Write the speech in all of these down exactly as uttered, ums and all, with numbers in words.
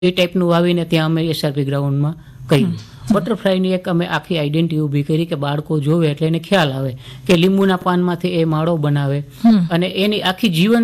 એ ટાઈપનું વાવીને ત્યાં અમે એસઆરપી ગ્રાઉન્ડમાં કર્યું. બટરફ્લાયની એક અમે આખી આઈડેન્ટિટી ઊભી કરી કે બાળકો જોવે એટલે એને ખ્યાલ આવે કે લીંબુના પાનમાંથી એ માળો બનાવે અને એની આખી જીવન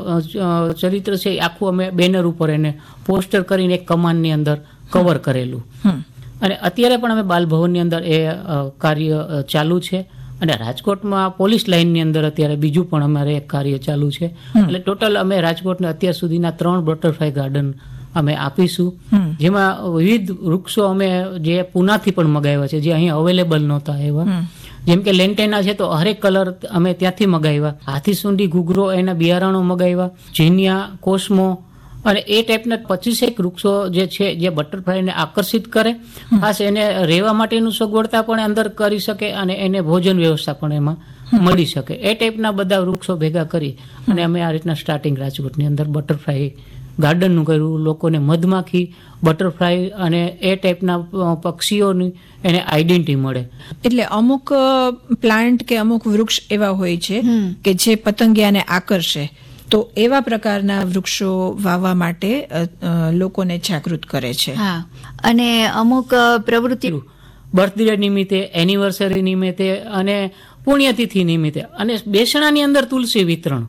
ચરિત્ર છે એ આખું અમે બેનર ઉપર એને પોસ્ટર કરીને એક કમાનની અંદર કવર કરેલું. અને અત્યારે પણ અમે બાલભવનની અંદર એ કાર્ય ચાલુ છે. અને રાજકોટમાં પોલીસ લાઇનની અંદર અત્યારે બીજું પણ અમારે એક કાર્ય ચાલુ છે. એટલે ટોટલ અમે રાજકોટને અત્યાર સુધીના ત્રણ બટરફ્લાય ગાર્ડન અમે આપીશું, જેમાં વિવિધ વૃક્ષો અમે જે પુનાથી પણ મગાવ્યા છે, જે અહીં અવેલેબલ નહોતા એવા. જેમ કે લેન્ટેના છે તો હરેક કલર અમે ત્યાંથી મગાવ્યા. હાથીસુંડી, ઘૂઘરો એના બિયારણો મગાવ્યા, જીનિયા, કોસ્મો અને એ ટાઈપના પચીસેક વૃક્ષો જે છે જે બટરફ્લાયને આકર્ષિત કરે, ખાસ એને રહેવા માટેનું સગવડતા પણ અંદર કરી શકે અને એને ભોજન વ્યવસ્થા પણ એમાં મળી શકે. એ ટાઈપના બધા વૃક્ષો ભેગા કરી અને અમે આ રીતના સ્ટાર્ટિંગ રાજકોટની અંદર બટરફ્લાય ગાર્ડનનું કર્યું. લોકોને મધમાખી, બટરફ્લાય અને એ ટાઈપના પક્ષીઓની એને આઈડેન્ટિટી મળે. એટલે અમુક પ્લાન્ટ કે અમુક વૃક્ષ એવા હોય છે કે જે પતંગિયાને આકર્ષે, તો એવા પ્રકારના વૃક્ષો વાવવા માટે લોકોને જાગૃત કરે છે. હા, અને અમુક પ્રવૃત્તિ બર્થડે નિમિત્તે, એનિવર્સરી નિમિત્તે અને પુણ્યતિથિ નિમિત્તે અને બેસણાની અંદર તુલસી વિતરણ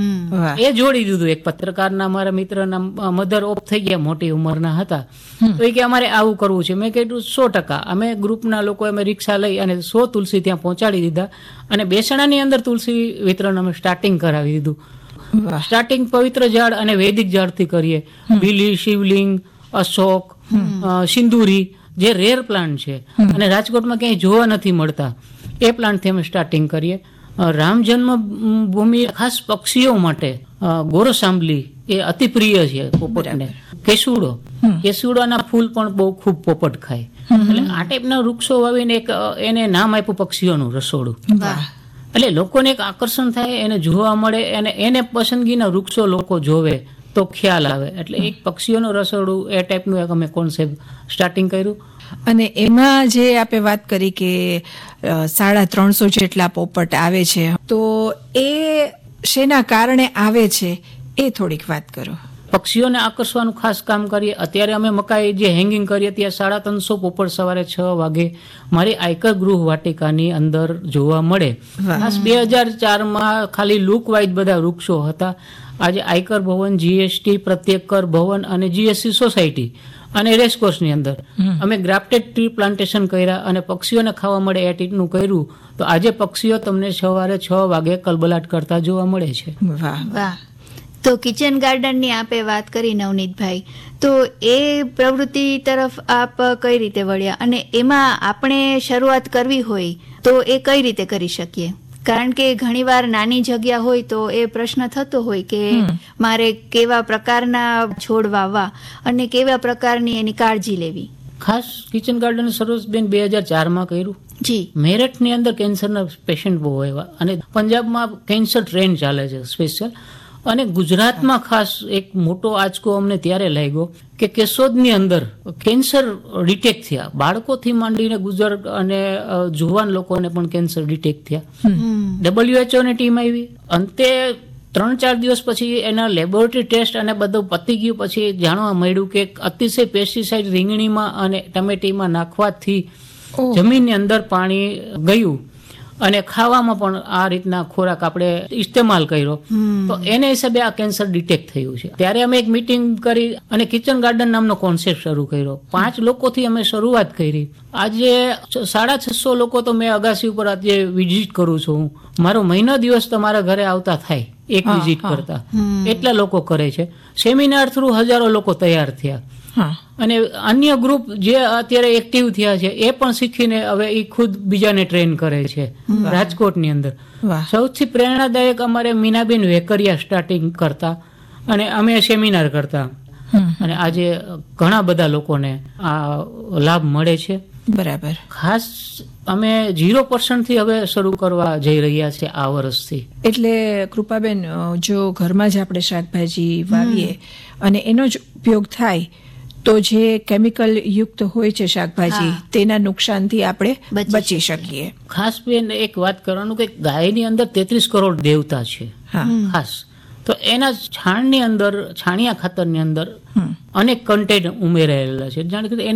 એ જોડી દીધું. એક પત્રકારના અમારા મિત્રના મધર ઓફ થઈ ગયા, મોટી ઉંમરના હતા, તો એ કે અમારે આવું કરવું છે. મેં કીધું સો ટકા અમે ગ્રુપના લોકો અમે રિક્ષા લઈ અને સો તુલસી ત્યાં પહોંચાડી દીધા અને બેસણાની અંદર તુલસી વિતરણ અમે સ્ટાર્ટિંગ કરાવી દીધું. સ્ટાર્ટિંગ પવિત્ર ઝાડ અને વૈદિક ઝાડથી કરીએ. બીલી, શિવલિંગ, અશોક, સિંદૂરી જે રેર પ્લાન્ટ છે અને રાજકોટમાં ક્યાંય જોવા નથી મળતા, એ પ્લાન્ટથી અમે સ્ટાર્ટિંગ કરીએ. રામ જન્મભૂમિ ખાસ પક્ષીઓ માટે ગોરસાંબલી એ અતિ પ્રિય છે પોપટને. કેસુડો, કેસુડાના ફૂલ પણ બહુ ખૂબ પોપટ ખાય. એટલે આ ટાઈપના વૃક્ષો વાવીને એક એને નામ આપ્યું પક્ષીઓનું રસોડું. એટલે લોકોને એક આકર્ષણ થાય, એને જોવા મળે અને એને પસંદગીના વૃક્ષો લોકો જોવે તો ખ્યાલ આવે. એટલે એક પક્ષીઓનું રસોડું એ ટાઈપનું એક અમે કોન્સેપ્ટ સ્ટાર્ટિંગ કર્યું. અને એમાં જે આપે વાત કરી કે સાડા ત્રણસો જેટલા પોપટ આવે છે, તો એ શેના કારણે આવે છે એ થોડીક વાત કરો. પક્ષીઓને આકર્ષવાનું ખાસ કામ કરીએ. અત્યારે અમે મકાઈ જે હેંગિંગ કરીએ ત્યાં સાડા ત્રણસો પોપટ સવારે છ વાગે મારી આયકર ગૃહ વાટિકાની અંદર જોવા મળે. ખાસ બે હજાર ચારમાં ખાલી લુક વાઇઝ બધા વૃક્ષો હતા. આજે આયકર ભવન, જીએસટી, પ્રત્યેક કર ભવન અને જીએસસી સોસાયટી અને રેસકોર્સની અંદર અમે ગ્રાફ્ટેડ ટ્રી પ્લાન્ટેશન કર્યા અને પક્ષીઓને ખાવા મળે એ ટીપનું કર્યું. તો આજે પક્ષીઓ તમને સવારે છ વાગે કલબલાટ કરતા જોવા મળે છે. વાહ વાહ. તો કિચન ગાર્ડનની આપે વાત કરી નવનીતભાઈ, તો એ પ્રવૃત્તિ તરફ આપ કઈ રીતે વળ્યા અને એમાં આપણે શરૂઆત કરવી હોય તો એ કઈ રીતે કરી શકીએ? કારણ કે ઘણીવાર નાની જગ્યા હોય તો એ પ્રશ્ન થતો હોય કે મારે કેવા પ્રકારના છોડ વાવવા અને કેવા પ્રકારની એની કાળજી લેવી. ખાસ કિચન ગાર્ડન સરોજબેન બે હજાર ચારમાં કર્યું. જી. મેરઠની અંદર કેન્સરના પેશન્ટ બહુ આવ્યા અને પંજાબમાં કેન્સર ટ્રેન ચાલે છે સ્પેશિયલ. અને ગુજરાતમાં ખાસ એક મોટો આંચકો અમને ત્યારે લાગ્યો કે કેશોદની અંદર કેન્સર ડિટેક્ટ થયા. બાળકોથી માંડીને ગુજર અને જુવાન લોકોને પણ કેન્સર ડિટેક્ટ થયા. ડબલ્યુએચઓની ટીમ આવી. અંતે ત્રણ ચાર દિવસ પછી એના લેબોરેટરી ટેસ્ટ અને બધું પતી ગયું પછી જાણવા મળ્યું કે અતિશય પેસ્ટિસાઇડ રીંગણીમાં અને ટમેટીમાં નાખવાથી જમીનની અંદર પાણી ગયું અને ખાવામાં પણ આ રીતના ખોરાક આપણે ઇસ્તેમાલ કર્યો તો એને હિસાબે આ કેન્સર ડિટેક્ટ થયું છે. ત્યારે અમે એક મિટિંગ કરી અને કિચન ગાર્ડન નામનો કોન્સેપ્ટ શરૂ કર્યો. પાંચ લોકોથી અમે શરૂઆત કરી. આજે સાડા છસો લોકો તો મેં અગાસી ઉપર આજે વિઝિટ કરું છું. હું મારો મહિનો દિવસ તમારા ઘરે આવતા થાય એક વિઝિટ કરતા, એટલા લોકો કરે છે. સેમિનાર થ્રુ હજારો લોકો તૈયાર થયા. અને અન્ય ગ્રુપ જે અત્યારે એક્ટિવ થયા છે એ પણ શીખીને હવે એ ખુદ બીજાને ટ્રેન કરે છે રાજકોટની અંદર. સૌથી પ્રેરણાદાયક અમારે મીનાબેન વેકરિયા સ્ટાર્ટિંગ કરતા અને અમે સેમિનાર કરતા અને આજે ઘણા બધા લોકોને આ લાભ મળે છે. બરાબર. ખાસ અમે ઝીરો પર્સન્ટ થી હવે શરૂ કરવા જઈ રહ્યા છે આ વર્ષથી. એટલે કૃપાબેન, જો ઘરમાં જ આપણે શાકભાજી વાવીએ અને એનો જ ઉપયોગ થાય તો જે કેમિકલ યુક્ત હોય છે શાકભાજી, તેના નુકસાનથી આપણે બચી શકીએ. ખાસ બેન એક વાત કરવાનું કે ગાયની અંદર તેત્રીસ કરોડ દેવતા છે. ખાસ તો એના છાણની અંદર છાણિયા ખાતરની અંદર અનેક કન્ટેન્ટ ઉમેરાયેલા છે જાણે કે એને